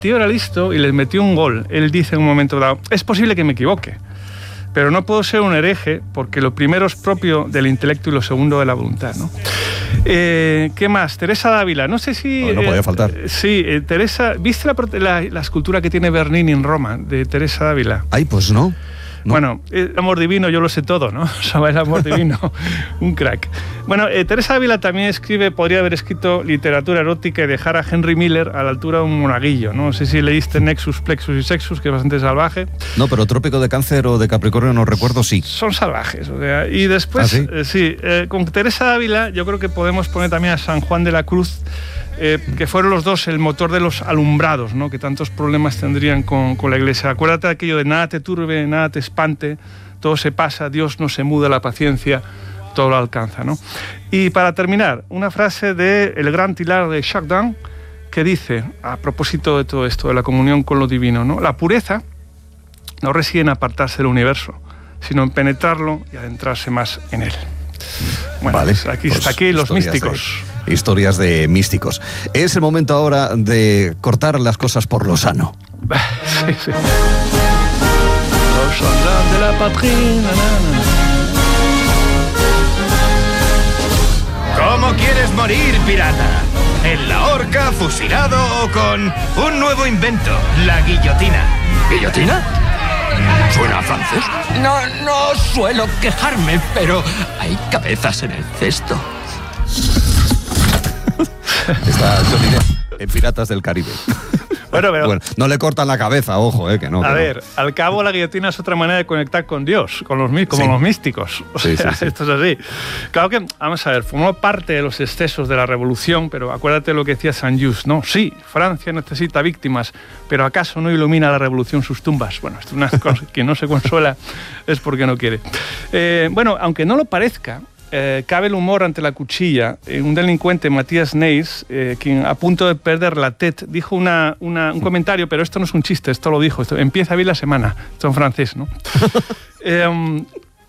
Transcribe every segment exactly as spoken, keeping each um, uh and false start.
tío era listo y les metió un gol. Él dice en un momento dado, es posible que me equivoque, pero no puedo ser un hereje porque lo primero es propio del intelecto y lo segundo de la voluntad, ¿no? Eh, ¿Qué más? Teresa Dávila, no sé si... No, no podía faltar. Eh, sí, eh, Teresa, ¿viste la, la, la escultura que tiene Bernini en Roma de Teresa Dávila? Ay, pues no. No. Bueno, el amor divino, yo lo sé todo, ¿no? Sobre el amor divino, un crack. Bueno, eh, Teresa Ávila también escribe, podría haber escrito literatura erótica y dejar a Henry Miller a la altura de un monaguillo, ¿no? No sé si leíste Nexus, Plexus y Sexus, que es bastante salvaje. No, pero Trópico de Cáncer o de Capricornio, no recuerdo, sí. Son salvajes, o sea, y después, ¿Ah, sí? Eh, sí, eh, con Teresa Ávila yo creo que podemos poner también a San Juan de la Cruz, Eh, que fueron los dos el motor de los alumbrados, ¿no? Que tantos problemas tendrían con, con la Iglesia. Acuérdate de aquello de nada te turbe, nada te espante, todo se pasa, Dios no se muda, la paciencia todo lo alcanza, ¿no? Y para terminar, una frase de el gran Tilar de Chardin que dice, a propósito de todo esto, de la comunión con lo divino, ¿no? La pureza no reside en apartarse del universo, sino en penetrarlo y adentrarse más en él. Bueno, vale, pues aquí, pues hasta aquí los historias místicos. De, historias de místicos. Es el momento ahora de cortar las cosas por lo sano. Sí, sí. Los soldados de la patria. ¿Cómo quieres morir, pirata? ¿En la horca, fusilado o con un nuevo invento, la guillotina? ¿Guillotina? ¿Suena a francés? No, no suelo quejarme, pero hay cabezas en el cesto. Está Johnny Depp en Piratas del Caribe. Bueno, pero, bueno, no le cortan la cabeza, ojo, eh, que no. A que ver, no. al cabo la guillotina es otra manera de conectar con Dios, con los, como sí. los místicos. O sí, sea, sí, sí. esto es así. Claro que, vamos a ver, formó parte de los excesos de la revolución, pero acuérdate lo que decía Saint-Just, ¿no? Sí, Francia necesita víctimas, pero ¿acaso no ilumina la revolución sus tumbas? Bueno, esto es una cosa que no se consuela es porque no quiere. Eh, bueno, aunque no lo parezca, Eh, cabe el humor ante la cuchilla. Eh, un delincuente, Matías Neis, eh, quien a punto de perder la tête, dijo una, una, un comentario, pero esto no es un chiste, esto lo dijo, esto, empieza bien la semana, esto en francés, ¿no? eh, um,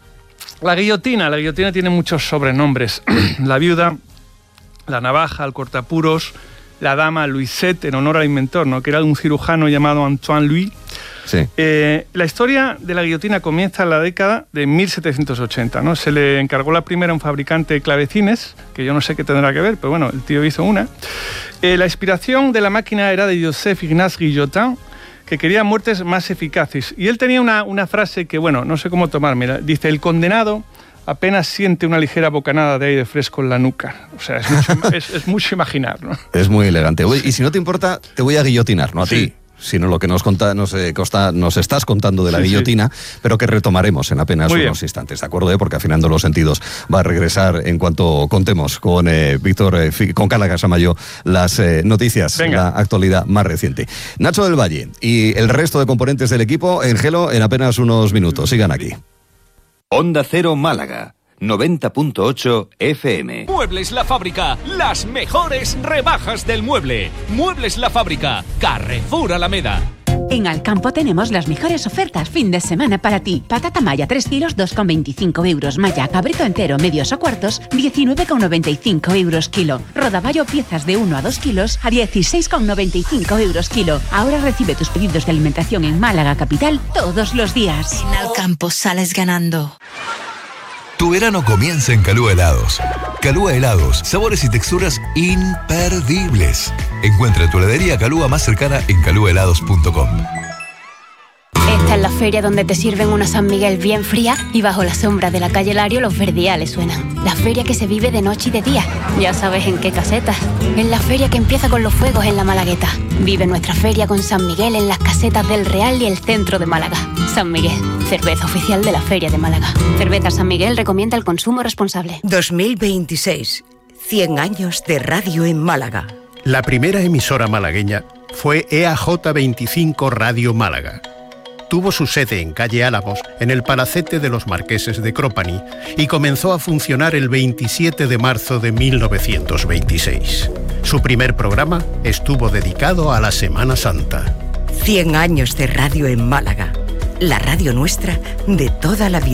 la guillotina, la guillotina tiene muchos sobrenombres. La viuda, la navaja, el cortapuros, la dama Louisette, en honor al inventor, ¿no? Que era un cirujano llamado Antoine Louis. Sí. Eh, la historia de la guillotina comienza en la década de mil setecientos ochenta, ¿no? Se le encargó la primera a un fabricante de clavecines, que yo no sé qué tendrá que ver, pero bueno, el tío hizo una. Eh, la inspiración de la máquina era de Joseph Ignace Guillotin, que quería muertes más eficaces. Y él tenía una, una frase que, bueno, no sé cómo tomar, mira, dice, el condenado apenas siente una ligera bocanada de aire fresco en la nuca. O sea, es mucho, es, es mucho imaginar, ¿no? Es muy elegante. Oye, y si no te importa, te voy a guillotinar, no a Sí. ti, sino lo que nos, conta, nos, eh, costa, nos estás contando de la sí, guillotina, sí. pero que retomaremos en apenas Muy unos bien. instantes, ¿de acuerdo? Eh? Porque afinando los sentidos va a regresar en cuanto contemos con eh, Víctor, eh, con Carla Casamayo, las eh, noticias, Venga. la actualidad más reciente. Nacho del Valle y el resto de componentes del equipo en Gelo en apenas unos minutos. Sigan aquí. Onda Cero Málaga, noventa punto ocho F M. Muebles La Fábrica, las mejores rebajas del mueble. Muebles La Fábrica, Carrefour Alameda. En Alcampo tenemos las mejores ofertas fin de semana para ti. Patata maya tres kilos, dos con veinticinco euros. Maya cabrito entero, medios o cuartos, diecinueve con noventa y cinco euros kilo. Rodaballo piezas de uno a dos kilos a dieciséis con noventa y cinco euros kilo. Ahora recibe tus pedidos de alimentación en Málaga Capital todos los días. En Alcampo sales ganando. Tu verano comienza en Calúa Helados. Calúa Helados, sabores y texturas imperdibles. Encuentra tu heladería Calúa más cercana en calúa helados punto com. Esta es la feria donde te sirven una San Miguel bien fría y bajo la sombra de la calle Lario los verdiales suenan. La feria que se vive de noche y de día. Ya sabes en qué casetas. En la feria que empieza con los fuegos en la Malagueta. Vive nuestra feria con San Miguel en las casetas del Real y el centro de Málaga. San Miguel, cerveza oficial de la Feria de Málaga. Cerveza San Miguel recomienda el consumo responsable. dos mil veintiséis. cien años de radio en Málaga. La primera emisora malagueña fue E A J veinticinco Radio Málaga. Tuvo su sede en calle Álamos, en el palacete de los Marqueses de Cropani, y comenzó a funcionar el veintisiete de marzo de mil novecientos veintiséis. Su primer programa estuvo dedicado a la Semana Santa. cien años de radio en Málaga. La radio nuestra de toda la vida.